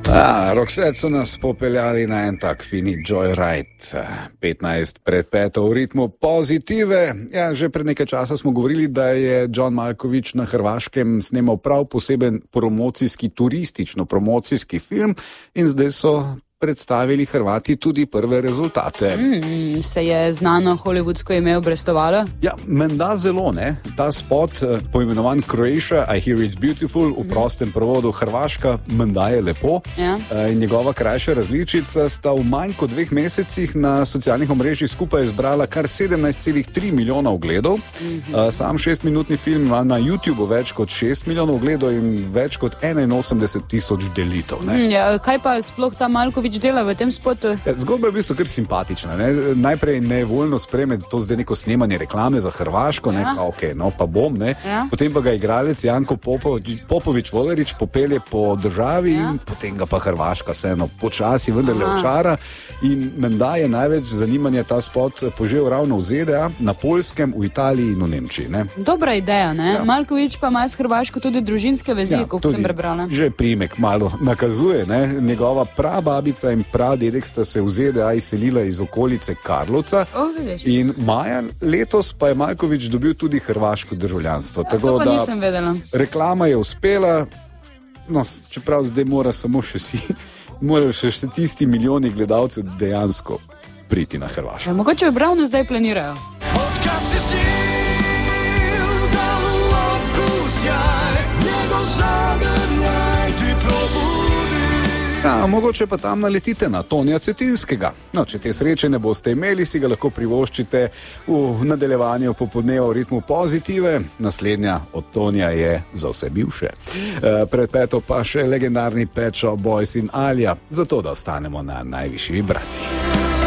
Roxette so nas popeljali na en tak fini joyride. 15 pred 5 v ritmu pozitive. Ja, že pred nekaj časa smo govorili, da je John Malkovich na Hrvaškem snemal prav poseben turistično-promocijski film in zdaj so predstavili Hrvati tudi prve rezultate. Se je znano hollywoodsko ime obrestovalo? Ja, menda zelo, ne. Ta spot, poimenovan Croatia, I Hear It's Beautiful, v prostem prevodu Hrvaška, menda je lepo. Ja. In njegova krajša različica sta v manj kot 2 mesecih na socialnih omrežjih skupaj zbrala kar 17,3 milijona ogledov. Sam 6-minutni film ima na YouTubeu več kot 6 milijonov ogledov in več kot 81,000 delitev. Ja, kaj pa sploh ta Malković dela v tem spotu? Ja, zgodba je v bistvu kar simpatična. Ne? Najprej nevoljno sprejme to zdaj neko snemanje reklame za Hrvaško, ja. Okay, no pa bom, ne. Ja. Potem pa ga igralec Janko Popović-Volerić popelje po državi, ja. In potem ga pa Hrvaška vseeno počasi vendarle očara in menda je največ zanimanja ta spot požel ravno v ZDA, na Poljskem, v Italiji in v Nemčiji. Ne? Dobra ideja, ne? Ja. Malković pa ima s Hrvaško tudi družinske vezi, ja, koliko sem prebrala. Že primek malo nakazuje, ne? Njegova prababica in pradedek sta se v ZDA izselila iz okolice Karlovca in maja letos pa je Malković dobil tudi hrvaško državljanstvo. Ja, to pa nisem vedela. Reklama je uspela, no, čeprav zdaj mora samo še tisti milijoni gledalcev dejansko priti na Hrvaško. Ja, mogoče jo ravno zdaj planirajo. Ja, mogoče pa tam naletite na Tonija Cetinskega. No, če te sreče ne boste imeli, si ga lahko privoščite v nadaljevanju popoldneva v ritmu pozitive. Naslednja od Tonija je za vse bivše. Pred 5 pa še legendarni Pet Shop Boys in Alja, zato da ostanemo na najvišji vibraciji.